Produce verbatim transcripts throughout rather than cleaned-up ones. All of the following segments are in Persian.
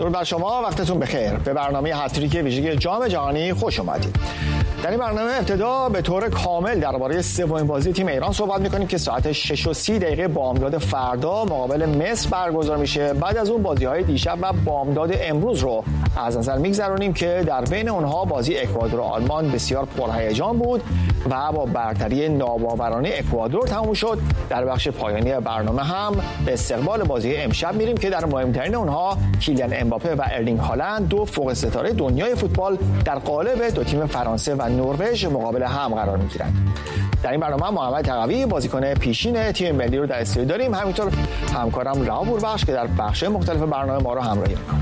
درود بر شما، وقتتون بخیر. به برنامه هتریک ویژگی جام جهانی خوش اومدید. در این برنامه ابتدا به طور کامل درباره سومین بازی تیم ایران صحبت می‌کنیم که ساعت شش و سی دقیقه بامداد فردا مقابل مصر برگزار میشه. بعد از اون بازی‌های دیشب و بامداد امروز رو از نظر می‌گذرونیم که در بین اونها بازی اکوادور و آلمان بسیار پرهیجان بود و با برتری ناباورانه اکوادور تموم شد. در بخش پایانی برنامه هم به استقبال بازی امشب میریم که در مهمترین اونها کیلیان امباپه و ارلینگ هالند، دو فوق ستاره دنیای فوتبال، در قالب دو تیم فرانسه و نروژ مقابل هم قرار میگیرند. در این برنامه محمد تقوی بازیکن پیشین تیم ملی رو در استودیو داریم، همینطور همکارم رها بوربخش که در بخش مختلف برنامه ما رو همراهی می‌کنه.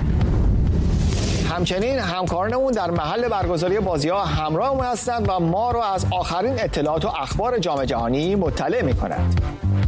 همچنین همکارانمون در محل برگزاری بازی‌ها همراهمون هستند و ما رو از آخرین اطلاعات و اخبار جام جهانی مطلع می‌کنند.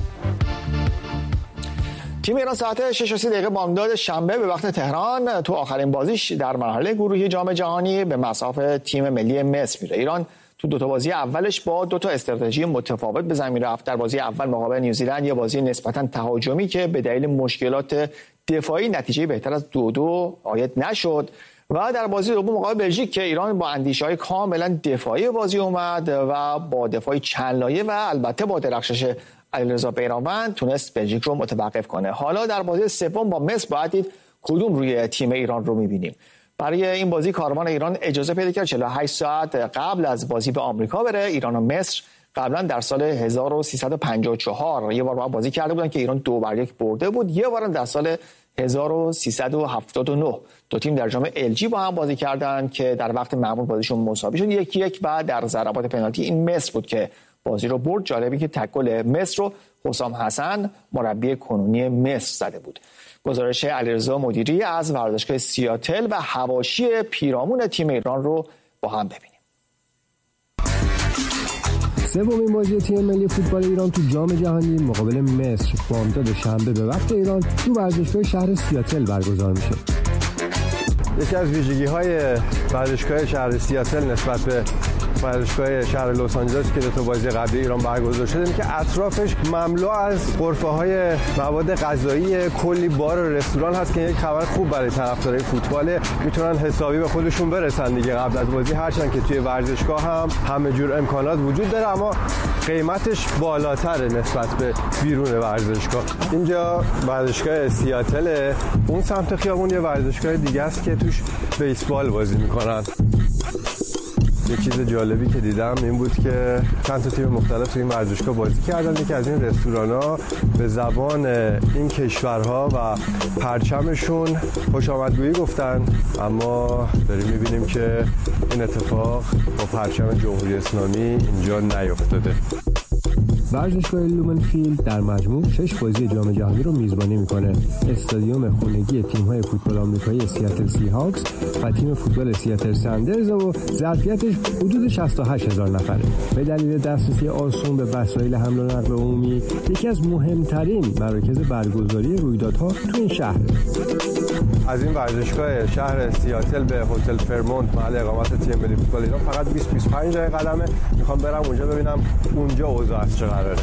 تیم ایران ساعت شش و سی دقیقه بامداد شنبه به وقت تهران تو آخرین بازیش در مرحله گروهی جام جهانی به مصاف تیم ملی مصر میره. ایران تو دو تا بازی اولش با دو تا استراتژی متفاوت به زمین رفت. در بازی اول مقابل نیوزیلند یه بازی نسبتاً تهاجمی که به دلیل مشکلات دفاعی نتیجه بهتر از دو دو عاید نشد و در بازی دوم مقابل بلژیک که ایران با اندیشه‌های کاملا دفاعی بازی اومد و با دفاعی چند لایه و البته با درخشش علیرضا بیرانوند تونست بلژیک رو متوقف کنه. حالا در بازی سوم با مصر باید دید کدوم روی تیم ایران رو می‌بینیم. برای این بازی کاروان ایران اجازه پیدا کرد چهل و هشت ساعت قبل از بازی به آمریکا بره. ایران و مصر قبلا در سال هزار و سیصد و پنجاه و چهار یه بار با بازی کرده بودن که ایران دو بر یک برده بود. یه بار در سال هزار و سیصد و هفتاد و نه دو تیم در جام ال جی با هم بازی کردن که در وقت معمول بازیشون مساوی شد یک یک و در ضربات پنالتی این مصر بود که بازی رو برد. جالبی که تکل مصر رو حسام حسن مربی کنونی مصر زده بود. گزارش علیرضا مدیری از ورزشگاه سیاتل و حواشی پیرامون تیم ایران رو با هم ببینیم. سومین بازی تیم ملی فوتبال ایران تو جام جهانی مقابل مصر بامداد شنبه به وقت ایران تو ورزشگاه شهر سیاتل برگزار میشه. یکی از ویژگی‌های ورزشگاه شهر سیاتل نسبت به ورزشگاه شهر لس آنجلس که دو تا بازی قبلی ایران برگزار شده این که اطرافش مملو از غرفه‌های مواد غذایی، کلی بار و رستوران هست که یک خبر خوب برای طرفدارای فوتبال، میتونن حسابی به خودشون برسن دیگه قبل از بازی، هرچند که توی ورزشگاه هم همه جور امکانات وجود داره اما قیمتش بالاتره نسبت به بیرون ورزشگاه. اینجا ورزشگاه سیاتل، اون سمت خیابون یه ورزشگاه دیگه است که توش بیسبال بازی میکنن. یه چیز جالبی که دیدم این بود که چند تا تیم مختلف تو این ورزشگاه بازی کردن. یکی از این رستوران‌ها به زبان این کشورها و پرچمشون خوش آمدگویی گفتن، اما داریم می‌بینیم که این اتفاق با پرچم جمهوری اسلامی اینجا نیفتاده. ورزشگاه لومنفیلد در مجموع شش بازی جام جهانی رو میزبانی میکنه. استادیوم خونگی تیم‌های فوتبال آمریکایی سیاتل سی هاکس و تیم فوتبال سیاتل ساندرز و ظرفیتش حدود شصت و هشت هزار نفره. به دلیل دسترسی آسون به وسایل حمل و نقل عمومی یکی از مهمترین مراکز برگزاری رویدادها تو این شهر. از این ورزشگاه شهر سیاتل به هتل فرمونت محل اقامت تیم ملی فوتبال ایران فقط بیست تا بیست و پنج دقیقه قدمه. میخوام برم اونجا ببینم اونجا اوضاع از چه قراره.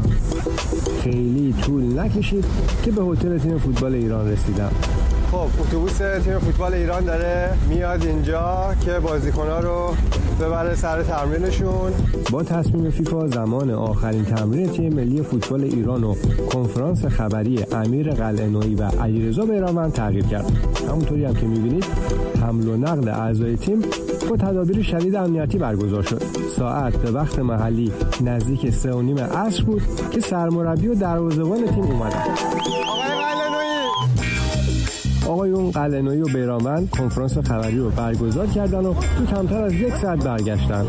خیلی طول نکشید که به هتل تیم فوتبال ایران رسیدم. خب اتوبوس تیم فوتبال ایران داره میاد اینجا که بازیکن‌ها رو ببره سر تمرینشون. با تصمیم فیفا زمان آخرین تمرین تیم ملی فوتبال ایران و کنفرانس خبری امیر قلعه‌نویی و علیرضا بیرانوند تغییر کرد. همونطوری هم که می‌بینید حمل و نقل اعضای تیم با تدابیر شدید امنیتی برگزار شد. ساعت به وقت محلی نزدیک سه و نیم عصر بود که سرمربی و دروازه‌بان تیم اومدن. آقایون قلعه‌نویی و بیرانوند کنفرانس خبری رو برگزار کردن و تو کمتر از یک ساعت برگشتن.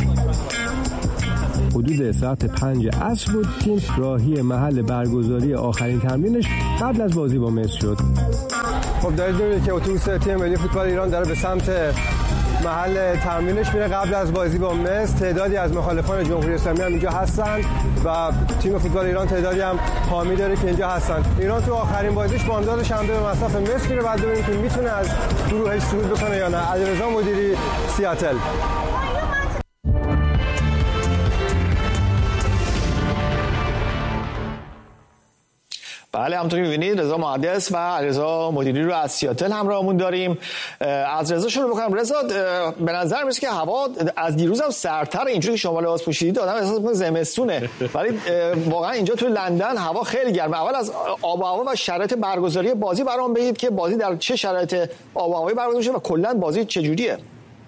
حدود ساعت پنج عصر بود تیم راهی محل برگزاری آخرین تمرینش قبل از بازی با مصر شد. خب دارید می‌بینید که اتوبوس تیم ملی فوتبال ایران داره به سمت محل تمرینش میره قبل از بازی با مصر. تعدادی از مخالفان جمهوری اسلامی هم اینجا هستن و تیم فوتبال ایران تعدادی هم حامی داره که اینجا هستن. ایران تو آخرین بازیش بامداد شنبه به مصاف مصر میره، بعد ببینیم که میتونه از گروهش صعود بکنه یا نه. علیرضا مدیری، سیاتل. بله، همونطور که می‌بینید رضا محدث و علیرضا مدیری رو از سیاتل همراهمون داریم. از رضا شروع بکنم. رضا، به نظر میاد که هوا از دیروز هم سردتر، اینجوری که شما لباس پوشیدید آدم احساس می‌کنه زمستونه، ولی واقعا اینجا تو لندن هوا خیلی گرمه. اول از آب و هوا و شرایط برگزاری بازی برام بگید که بازی در چه شرایط آب و هوایی برگزار شده و کلا بازی چجوریه؟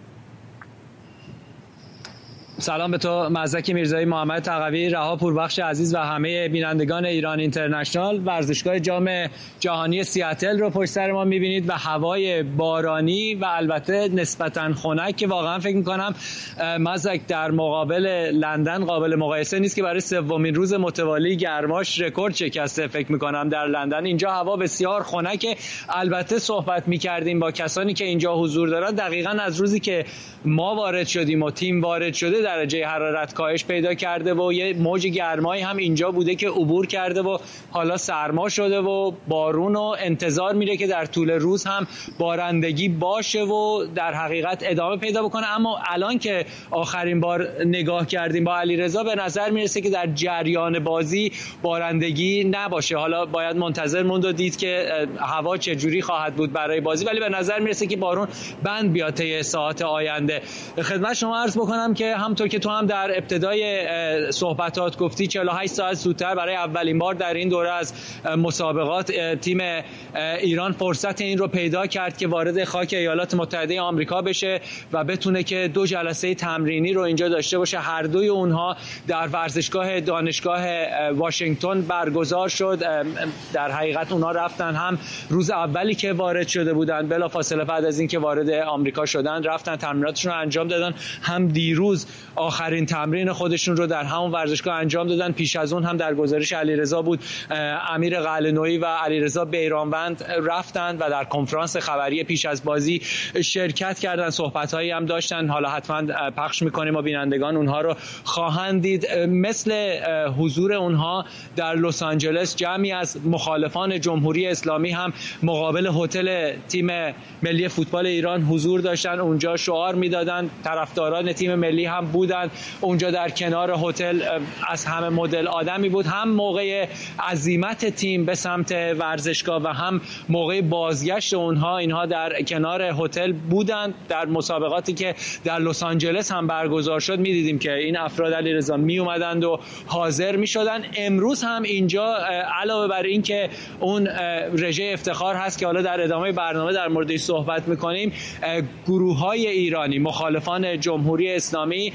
سلام به تو مزدک میرزایی، محمد تقوی، رها پوربخش عزیز و همه بینندگان ایران اینترنشنال. ورزشگاه جام جهانی سیاتل رو پشت سر ما می‌بینید و هوای بارانی و البته نسبتاً خنک که واقعا فکر می‌کنم مزدک در مقابل لندن قابل مقایسه نیست که برای سومین روز متوالی گرماش رکورد شکسته. فکر می‌کنم در لندن اینجا هوا بسیار خنک. البته صحبت می‌کردیم با کسانی که اینجا حضور دارن، دقیقاً از روزی که ما وارد شدیم و تیم وارد شده درجه حرارت کاهش پیدا کرده و یه موج گرمایی هم اینجا بوده که عبور کرده و حالا سرما شده و بارون و انتظار میره که در طول روز هم بارندگی باشه و در حقیقت ادامه پیدا بکنه. اما الان که آخرین بار نگاه کردیم با علیرضا به نظر میرسه که در جریان بازی بارندگی نباشه. حالا باید منتظر موند و دید که هوا چجوری خواهد بود برای بازی، ولی به نظر میرسه که بارون بند بیاد طی ساعات آینده. خدمت شما عرض بکنم که همونطور که تو هم در ابتدای صحبتات گفتی چهل و هشت ساعت زودتر برای اولین بار در این دوره از مسابقات تیم ایران فرصت این رو پیدا کرد که وارد خاک ایالات متحده آمریکا بشه و بتونه که دو جلسه تمرینی رو اینجا داشته باشه. هر دوی اونها در ورزشگاه دانشگاه واشنگتن برگزار شد. در حقیقت اونها رفتن، هم روز اولی که وارد شده بودن بلافاصله بعد از اینکه وارد آمریکا شدن رفتن تمریناتشون رو انجام دادن، هم دیروز آخرین تمرین خودشون رو در همون ورزشگاه انجام دادن. پیش از اون هم در گزارش علیرضا بود امیر قلعه‌نویی و علیرضا بیرانوند رفتن و در کنفرانس خبری پیش از بازی شرکت کردن، صحبت‌هایی هم داشتن. حالا حتما پخش می‌کنیم و بینندگان اونها رو خواهند دید. مثل حضور اونها در لس آنجلس جمعی از مخالفان جمهوری اسلامی هم مقابل هتل تیم ملی فوتبال ایران حضور داشتن، اونجا شعار میدادن. طرفداران تیم ملی هم بودن اونجا در کنار هتل، از همه مدل آدمی بود، هم موقع عزیمت تیم به سمت ورزشگاه و هم موقع بازگشت اونها اینها در کنار هتل بودند. در مسابقاتی که در لس آنجلس هم برگزار شد می‌دیدیم که این افراد علیرضا می اومدند و حاضر می‌شدند. امروز هم اینجا علاوه بر این که اون رژه افتخار هست که حالا در ادامه برنامه در موردش صحبت می‌کنیم، گروه‌های ایرانی مخالفان جمهوری اسلامی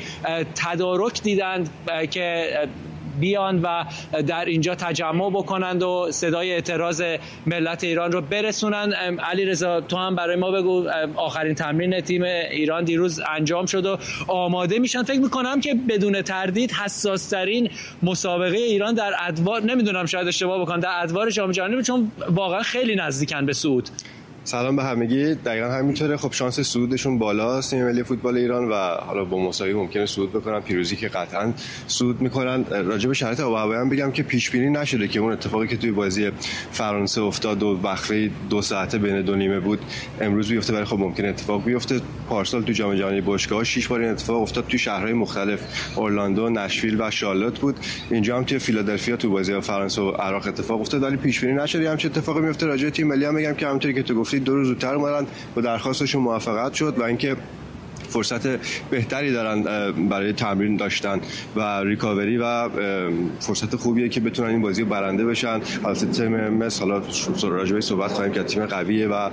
تدارک دیدند که بیان و در اینجا تجمع بکنند و صدای اعتراض ملت ایران رو برسونند. علیرضا تو هم برای ما بگو، آخرین تمرین تیم ایران دیروز انجام شد و آماده میشن. فکر میکنم که بدون تردید حساس ترین مسابقه ایران در ادوار، نمیدونم شاید اشتباه بکنم، در ادوار جام جهانی، چون واقعا خیلی نزدیکن به صعود. سلام به همگی. دقیقاً همینطوره. خب شانس صعودشون بالاست تیم ملی فوتبال ایران و حالا با مساوی ممکنه صعود بکنن، پیروزی که قطعاً صعود میکنن. راجع به شرایط آب و هوا هم بگم که پیش بینی نشده که اون اتفاقی که توی بازی فرانسه افتاد و وقفه دو ساعته بین دو نیمه بود امروز بیفته، ولی خب ممکنه اتفاق بیفته. پارسال تو جام جهانی باشگاه‌ها شش بار این اتفاق افتاد، تو شهرهای مختلف، اورلاندو، نشویل و شارلوت بود. اینجا هم توی فیلادلفیا تو بازی فرانسه و عراق اتفاق افتاد، ولی پیش بینی نشده همچین اتفاقی میفته. راجع به تیم ملی هم میگم که همونطوری که تو گفتی دو روز زودتر اومدن با درخواستشون موافقت شد و اینکه فرصت بهتری دارن برای تمرین داشتن و ریکاوری و فرصت خوبیه که بتونن این بازی برنده بشن. البته تیم مس حالا راجع به صحبت خواهیم که تیم قویه و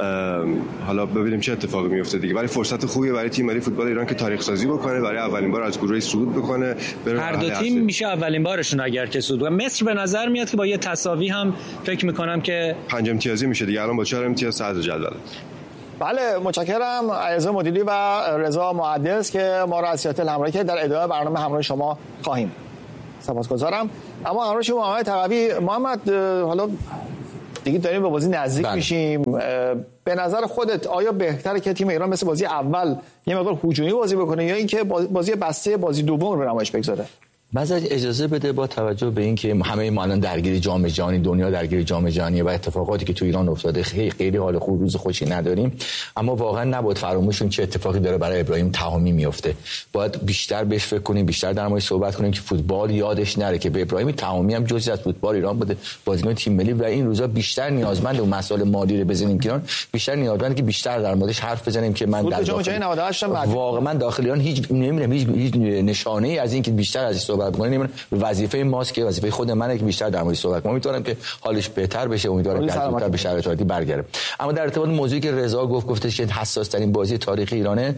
حالا ببینیم چه اتفاقی میفته دیگه، ولی فرصت خوبیه برای تیم ملی فوتبال ایران که تاریخ سازی بکنه، برای اولین بار از گروه صعود بکنه. هر دو تیم میشه اولین بارشون اگر که صعود. مصر به نظر میاد که با یه تساوی هم فکر میکنم که پنج امتیازی میشه دیگه، الان با چهار امتیاز صدر جدول. بله، متشکرم علیرضا مدیری و رضا محدث که ما را از سیاتل همراهی کرد. در ادامه برنامه همراه شما خواهیم. سپاسگزارم. اما همراه شما محمد تقوی. محمد، حالا دیگه داریم به بازی نزدیک بله. میشیم. به نظر خودت آیا بهتره که تیم ایران مثل بازی اول یه مقدار هجومی بازی بکنه یا اینکه بازی بسته بازی دوم رو به نمایش بگذاره؟ مثلا اجازه بده با توجه به اینکه همه ما الان درگیر جام جهانی، دنیا درگیر جام جهانی و اتفاقاتی که تو ایران افتاده خیلی خیلی حال خوب روز خوشی نداریم، اما واقعا نباید فراموش کنیم چه اتفاقی داره برای ابراهیم تهامی میفته. باید بیشتر بهش فکر کنیم، بیشتر در موردش صحبت کنیم که فوتبال یادش نره که به ابراهیم تهامی هم جزئی از فوتبال ایران بوده، بازیکن تیم ملی و این روزا بیشتر نیازمند اون مسائل مالی رو بزنیم که ایران بیشتر نیازمند که بیشتر در موردش حرف بزنیم که من در جام جهانی نود و هشت واقعا من داخل ایران هیچ نمیدونم هیچ, هیچ نشانه‌ای از اینکه بیشتر ازش صحبت بکنیم نمیدونم. وظیفه ماست که وظیفه خود منه که بیشتر در موردش صحبت کنم. امیدوارم که حالش بهتر بشه، امیدوارم که زودتر به شرایط عادی برگرده. اما در ارتباط موضوعی که رضا گفت گفتش که حساس ترین بازی تاریخ ایرانه،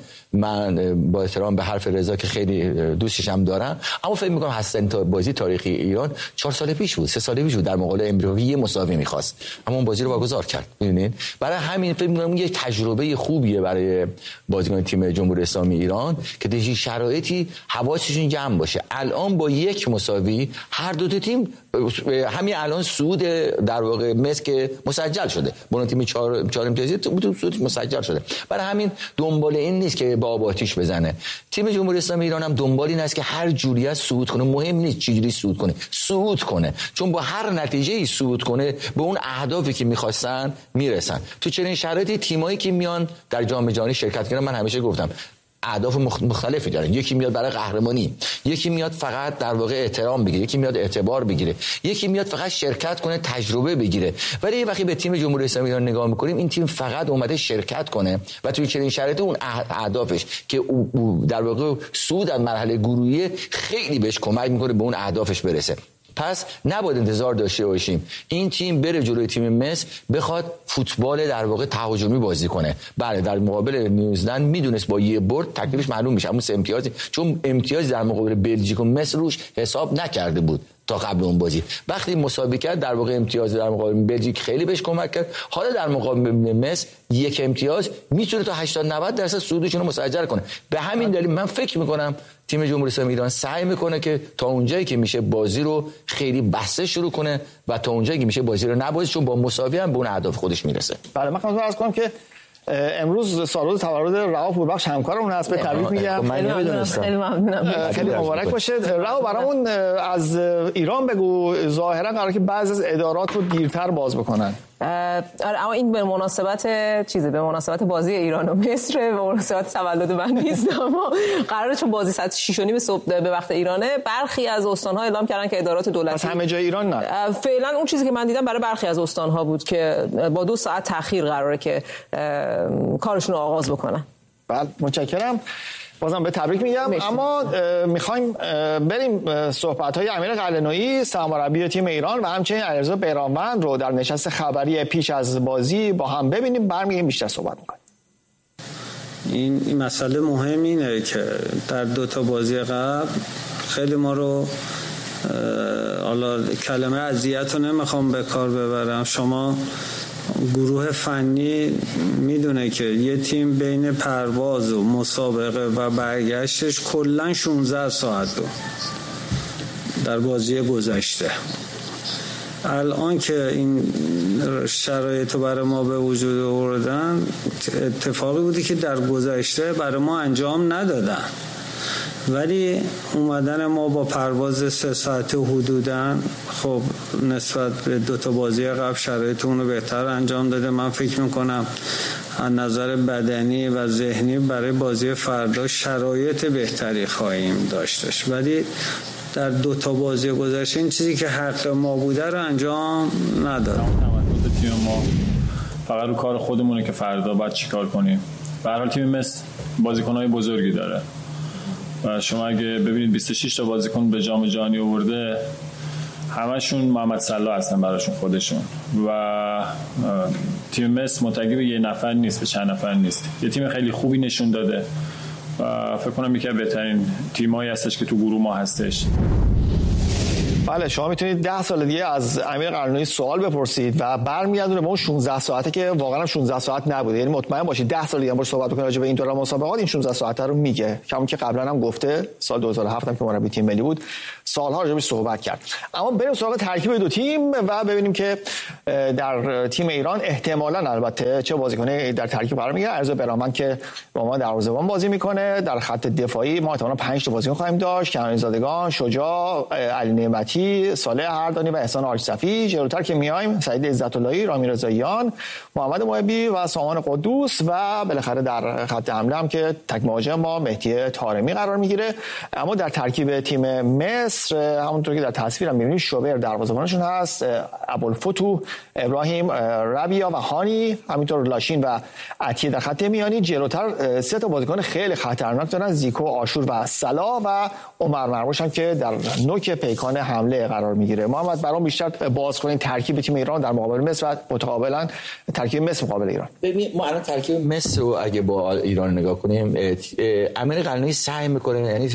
من با احترام به حرف رضا که خیلی دوستش هم دارم، اما فکر می‌کنم حساس ترین بازی تاریخی ایران چهار سال پیش بود، سه سال پیش بود، در مقابل امریکا یه مساوی می‌خواست اما اون بازی رو واگذار کرد. می‌دونید برای همین فکر می‌کنم یه تجربه خوبیه برای بازیکن تیم جمهوری اسلامی ایران که در شرایطی حواسشون جمع باشه. الان با یک مساوی هر دو تا تیم همین الان صعود در واقع مصر که مسجل شده، با تیم چهار چهار امتیازی صعود مسجل شده. برای همین دنبال این نیست که با آب آتیش بزنه. تیم جمهوری اسلامی ایران هم دنبال این است که هر جوری از صعود کنه، مهم نیست چه جوری صعود کنه، صعود کنه، چون با هر نتیجه‌ای صعود کنه به اون اهدافی که می‌خواستن میرسن. تو چنین شرایطی تیمایی که میان در جام جهانی شرکت کردن، من همیشه گفتم اهداف مختلفی دارن، یکی میاد برای قهرمانی، یکی میاد فقط در واقع احترام بگیره، یکی میاد اعتبار بگیره، یکی میاد فقط شرکت کنه، تجربه بگیره. ولی وقتی به تیم جمهوری اسلامی ایران نگاه میکنیم، این تیم فقط اومده شرکت کنه و توی چنین شرایطی اون اهدافش که او در واقع صعود از مرحله گروهی خیلی بهش کمک میکنه به اون اهدافش برسه. پس نباید انتظار داشته باشیم این تیم بره جلوی تیم مصر بخواد فوتبال در واقع تهاجمی بازی کنه. بله در مقابل نیوزلند میدونست با یه برد تکلیفش معلوم میشه، اما سه امتیازی، چون امتیازی در مقابل بلژیک و مصر روش حساب نکرده بود تا قبل اون بازی. وقتی مساوی کرد در واقع امتیاز در مقابل بلژیک خیلی بهش کمک کرد. حالا در مقابل مصر یک امتیاز میتونه تا هشتاد نود درصد صعودشون رو مسجل کنه. به همین دلیل من فکر میکنم تیم جمهوری اسلامی ایران سعی میکنه که تا اونجایی که میشه بازی رو خیلی بسته شروع کنه و تا اونجایی که میشه بازی رو نبازه، چون با مساوی هم به اون اهداف خودش میرسه. بله من خواستم عرض کنم که امروز سالروز تولد رها پوربخش همکارمون هست، به تبریک میگم. من نمیدونستم. خیلی ممنونم. خیلی مبارک باشه. رها برامون از ایران بگو، ظاهرا قراره که بعضی از ادارات رو دیرتر باز بکنن. آره اما این به مناسبت چیزه، به مناسبت بازی ایران و مصر، به مناسبت تولد من نیست، اما قراره چون بازی ساعت شش و نیم صبح به وقت ایرانه، برخی از استان‌ها اعلام کردن که ادارات دولتی از همه جای ایران نه، فعلا اون چیزی که من دیدم برای برخی از استان‌ها بود که با دو ساعت تأخیر قراره که کارشون رو آغاز بکنن. بله متشکرم، بازم به تبریک میگم. میشه. اما میخوایم بریم صحبت‌های امیر قلعه‌نویی سرمربی تیم ایران و همچنین علیرضا بیرانوند رو در نشست خبری پیش از بازی با هم ببینیم، برمیگردیم بیشتر صحبت می‌کنیم. این, این مسئله مهم اینه که در دو تا بازی قبل خیلی ما رو، حالا کلمه اذیت رو نمیخوام به کار ببرم، شما گروه فنی میدونه که یه تیم بین پرواز و مسابقه و برگشتش کلن شانزده ساعت رو در بازی گذشته. الان که این شرایط رو برای ما به وجود آوردن، اتفاقی بودی که در گذشته برای ما انجام ندادن، ولی اومدن ما با پرواز سه ساعته حدوداً خب نسبت به دو تا بازی قبل شرایط اون رو بهتر انجام داده. من فکر میکنم از نظر بدنی و ذهنی برای بازی فردا شرایط بهتری خواهیم داشتش، ولی در دو تا بازی گذشته این چیزی که حق ما بوده رو انجام ندادیم. تمرکز تیم ما فقط رو کار خودمونه که فردا باید چیکار کنیم. به هر حال تیم مصر بازیکن‌های بزرگی داره و شما اگه ببینید بیست و شش تا بازیکن به جام جهانی آورده، همشون محمد صلاح هستن براشون خودشون، و تیم مصر متکی به یه نفر نیست، به چند نفر نیست، یه تیم خیلی خوبی نشون داده و فکر کنم یکی از بهترین تیمایی هستش که تو گروه ما هستش. بله شما میتونید ده سال دیگه از امیر قلعه‌نویی سوال بپرسید و برمیگردونه به اون شانزده ساعته که واقعا شانزده ساعت نبوده. یعنی مطمئن باشید ده سال دیگه هم باهاش صحبت بکنید راجع به این دور مسابقات این شانزده ساعته رو میگه. همون که قبلا هم گفته سال دو هزار و هفت هم که مربی تیم ملی بود سالها راجع بهش صحبت کرد. اما بریم سراغ ترکیب دو تیم و ببینیم که در تیم ایران احتمالاً البته چه بازیکنی در ترکیب قرار میگیره. عرض برامن که با ما دروازه‌بان بازی میکنه. در خط دفاعی ما احتمالاً پنج تا بازیکن خواهیم داشت: کنعانی زادگان، شجاع، علی نعمتی، صالح هردانی و احسان آرشصفی. جلوتر که میایم سعید عزت‌اللهی، رامی رضاییان، محمد محبی و سامان قدوس و بالاخره در خط حمله هم که تک مهاجم ما مهدی طارمی قرار میگیره. اما در ترکیب تیم مصر همونطور که در تصویرم می‌بینید شوبر دروازه‌بانشون هست، ابوالفتوح، ابراهیم ربیع و هانی، همینطور لاشین و عطیه در خط میانی. جلوتر سه تا بازیکن خیلی خطرناک دارن: زیکو، آشور و سلا و عمر مرموش هم که در نوک پیکان حمله قرار میگیره. محمد برام بیشتر باز کنین ترکیب تیم ایران در مقابل مصر و متقابلا ترکیب مصر مقابل ایران. ببین ما الان ترکیب مصر رو اگه با ایران نگاه کنیم، امیر قلعه‌نویی سعی میکنه، یعنی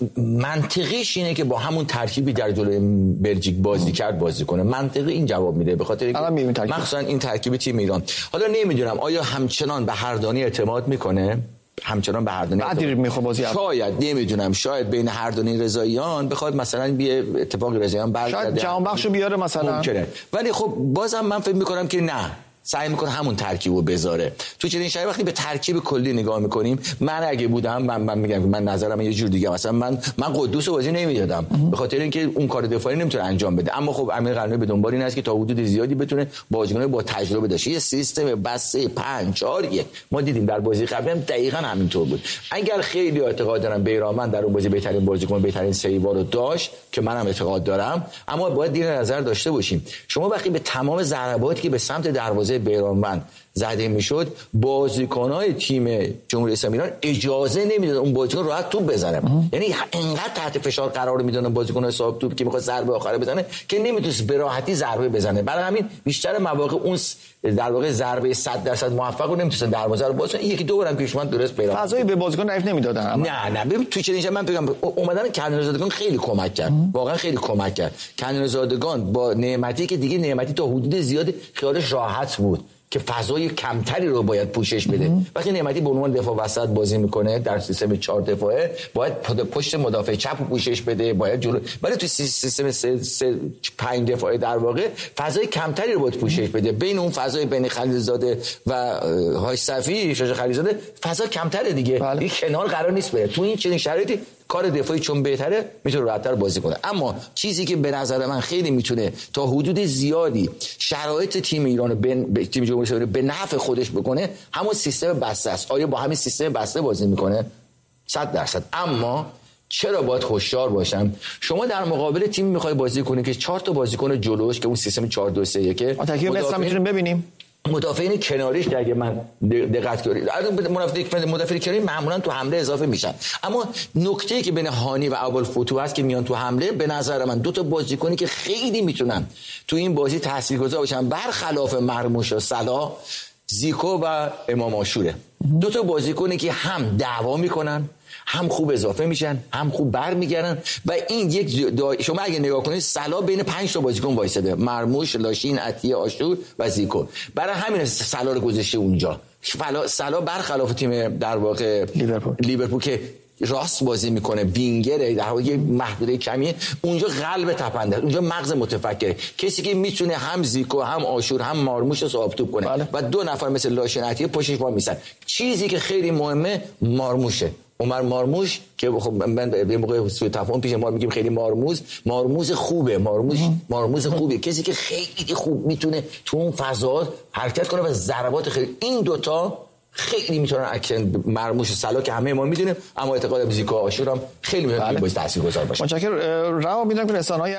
منطقیش اینه که با همون ترکیبی در جلوی بلژیک بازی کرد بازی کنه. منطقی این جواب میده، به خاطر اینکه مخصوصا این ترکیب تیم ایران. حالا نمیدونم آیا همچنان به هردانی اعتماد میکنه، همچنان به هردانی بعدی میخواد بازی، شاید نمیدونم، شاید بین هردانی رضاییان بخواد مثلا بی اتفاقی رضاییان برگرده، شاید جهان بخشو بیاره مثلا، ممکنه. ولی خب بازم من فکر میکنم که نه، سعی میکنه همون ترکیبو بذاره. تو چنین شرایطی وقتی به ترکیب کلی نگاه میکنیم، من اگه بودم من, من میگم که من نظرم یه جور دیگه، مثلا من من قدوس بازی نمیدادم به خاطر اینکه اون کار دفاعی نمیتونه انجام بده. اما خب امیر قلعه‌نویی به دنبال این است که تا حدود زیادی بتونه بازیکن با تجربه داشته، یه سیستم بس پنج چهار یک ما دیدیم در بازی قبلی هم دقیقاً همینطور بود. اگر خیلی اعتقاد دارن بیرانوند در اون بازی بهترین بازیکن بهترین سیوا رو داشت که منم اعتقاد دارم، اما باید دیر نظر داشته باشیم. شما وقتی به تمام ضرباتی که به سمت دروازه بیرانوند زده میشد، بازیکن‌های تیم جمهوری اسلامی ایران اجازه نمیدادن اون بازیکن راحت توپ بزنه. یعنی اینقدر تحت فشار قرار میدادن بازیکن صاحب توپ که میخواد ضربه آخره بزنه که نمیتونست به راحتی ضربه بزنه. برای همین بیشتر مواقع اون در واقع ضربه صد درصد موفق رو نمیتونن دروازه رو باز کنن. یکی دو بارم پیشمان درست پیدا فضایی به بازیکن ضعیف نمیدادن. اما نه نه ببین تو چنین من بگم اومدن کنعانی زادگان خیلی کمک کرد، واقعا خیلی کمک کرد. کنعانی زادگان با نعمتی که دیگه نعمتی تا حدود زیاد خیالش راحت بود که فضای کمتری رو باید پوشش بده. وقتی نعمتی به عنوان دفاع وسط بازی میکنه در سیستم چهار دفاعه، باید پشت مدافع چپ رو پوشش بده، باید جلو، ولی تو سیستم سه سه پنج دفاعه در واقع فضای کمتری رو باید پوشش بده. بین اون فضای بین خلیلزاده و هاشصفی، شجاع خلیلزاده فضا کمتره دیگه. بله. این کنار قرار نیست بره. تو این چنین شرایطی کار دفاعی چون بهتره میتونه راحت‌تر بازی کنه. اما چیزی که به نظر من خیلی میتونه تا حدود زیادی شرایط تیم ایران رو به تیم جمهوری اسلامی به نفع خودش بکنه، همون سیستم بسته است. آیا با همین سیستم بسته بازی میکنه؟ صد درصد. اما چرا باید هوشیار باشم؟ شما در مقابل تیم میخوای بازی کنی که چهار تا بازیکن جلوش که اون سیستم چهار دو سه یک متکی مثلا میتونیم ببینیم مدافعین کناریش که اگه من دقت کنید مدافعین مدافعین کناری معمولا تو حمله اضافه میشن. اما نکته‌ای که بین هانی و ابوالفتوح هست که میان تو حمله، به نظر من دو تا بازیکنی که خیلی میتونن تو این بازی تاثیرگذار باشن برخلاف مرموش و سلا، زیکو و امام عاشوره. دو تا بازیکنی که هم دعوا میکنن، هم خوب اضافه میشن، هم خوب برمیگردن. و این یک دا... شما اگه نگاه کنید سلا بین پنج تا بازیکن وایساده: مرموش، لاشین، عطیه، آشور و زیکو. برای همین سلا رو گذاشته اونجا. سلا برخلاف تیم در واقع لیورپول لیورپول که راست بازی میکنه، وینگره، در واقع محدوده کمیه، اونجا قلب تپنده، اونجا مغز متفکره، کسی که میتونه هم زیکو هم آشور هم مرموش رو صاحب توپ کنه. بله. و دو نفر مثل لاشین، عطیه پشتش وای میسن. چیزی که خیلی مهمه مرموشه، عمر مرموش که خب من به موقع سوء تفاهم پیش ما میگیم خیلی مرموز، مرموز خوبه، مرموز مرموز خوبه، کسی که خیلی خوب میتونه تو اون فضا حرکت کنه و ضربات خیلی. این دوتا خیلی میتونن اکشن مرموش و سلا که همه ما میدونیم، اما اعتقاد زیکو و آشور هم خیلی میتونه بله. باعث تاثیرگذار باشه. متشکرم. رها میدونم که رسانه‌های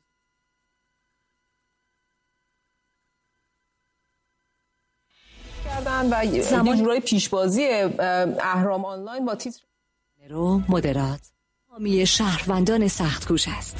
کردن و زمان جورای پیشبازی اهرام آنلاین با تیتر رو مدرات حامی شهروندان سخت‌کوش است.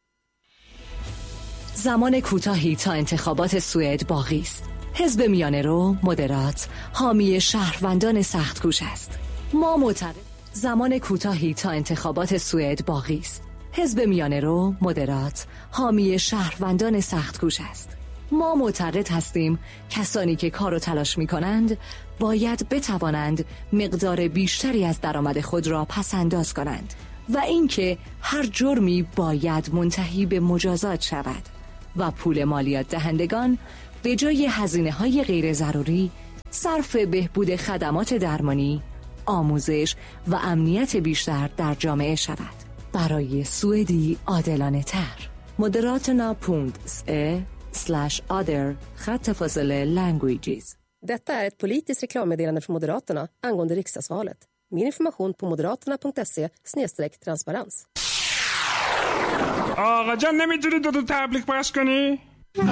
زمان کوتاهی تا انتخابات سوئد باقی است. حزب میانه رو مدرات حامی شهروندان سخت‌کوش است. ما معتقد زمان کوتاهی تا انتخابات سوئد باقی است. حزب میانه رو مدرات حامی شهروندان سخت‌کوش است. ما معتقد هستیم کسانی که کار و تلاش می کنند باید بتوانند مقدار بیشتری از درآمد خود را پس‌انداز کنند و اینکه هر جرمی باید منتهی به مجازات شود و پول مالیات دهندگان به جای هزینه‌های غیر ضروری صرف بهبود خدمات درمانی، آموزش و امنیت بیشتر در جامعه شود. برای سوئدی عادلانه تر. Moderaterna punkt se slash other خط فاصله languages. Detta är ett politiskt reklammeddelande från Moderaterna angående riksdagsvalet. Mer information på moderaterna punkt se slash transparens. آقا جان نمیتونی دو تا تبلیغ پخش کنی؟